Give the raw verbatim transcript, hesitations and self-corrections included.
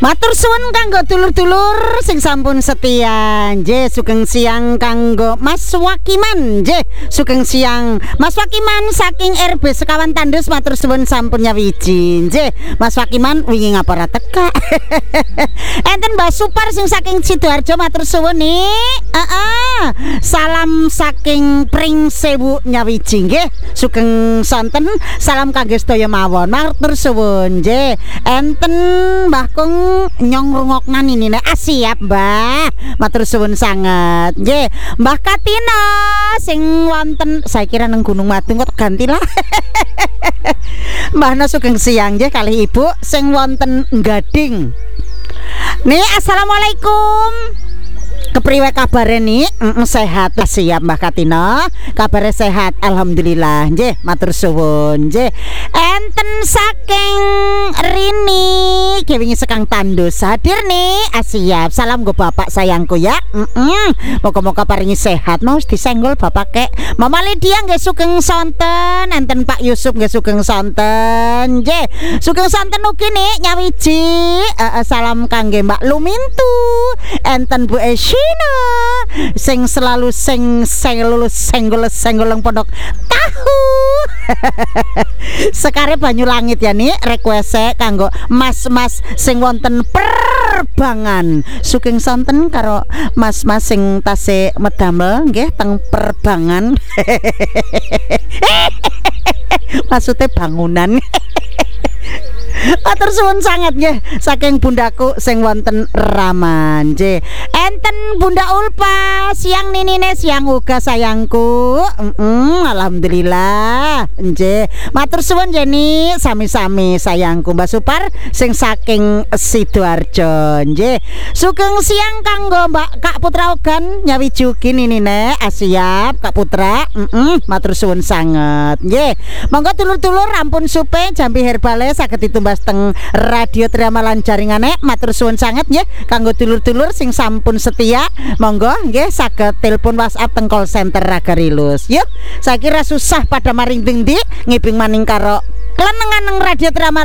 Matur suwun kanggo dulur-dulur sing sampun setia. Nggih, sugeng siang kanggo Mas Wakiman. Nggih, sugeng siang Mas Wakiman saking R B sekawan Tandus, matur suwun sampun nyawiji. Nggih, Mas Wakiman wingi ngapa ora teka. Enten Mbak Supar sing saking Sidoarjo, matur suwun nih. Heeh. Salam saking Pring Sewu nyawiji. Nggih, sugeng sonten salam kangge sedaya mawon. Matur suwun. Nggih, enten Mbah Kung nyong rungoknan ini nek siap Mbah, matur suwun sanget. Nggih, Mbah Katina sing wonten saya kira nang Gunung Madung kok ganti lah. Mbahna sugeng siang nggih kalih Ibu sing wonten Gading. Nih, assalamualaikum. Kepriwe kabare nih? Mm, sehat siap Mbah Katina. Kabare sehat alhamdulillah. Nggih, matur suwun. Nggih. Enten saking Rini kewingi sekang Tandus hadir nih. Siap. Salam go Bapak sayangku ya. Heeh. Moga-moga paringi sehat. Mau disenggol Bapak kek. Mama Lydia nggih sugeng sonten. Enten Pak Yusuf nggih sugeng sonten. Nggih. Sugeng sonten ugi nih nyawiji. Uh, uh, salam kangge Mbak Lumintu. Enten Bu Esy sing selalu sing senggol senggol senggol pondok tahu. Sekare banyu langit ya nih request kanggo mas-mas sing wonten perbangan. Sugeng sonten karo mas-mas sing tasih medamel nggih teng perbangan. Maksudnya bangunan. Matur suwun sangat nggih saking bundaku sing wonten Raman. Nggih. Enten Bunda Ulpa siang ninine siang uga sayangku. Heeh, alhamdulillah. Nggih. Matur suwun Jeni sami-sami sayangku. Mbak Supar sing saking Sidoarjo. Nggih. Sugeng siang kanggo Mbak Kak Putra Ogan nyawiji ugi ninine. Siap Kak Putra. Heeh, matur suwun sanget. Nggih. Monggo dulur-dulur rampun supe Jambi Herbale saged ditumbas teng radio Triamalan jaringane. Matur suwun sanget nggih kanggo dulur-dulur sing sampun setia. Monggo nggih saged telepon WhatsApp teng call center Ragarilus. Yuk, saya kira susah pada maring dingdi ngibing maning karo kelenengan neng radio Triamalan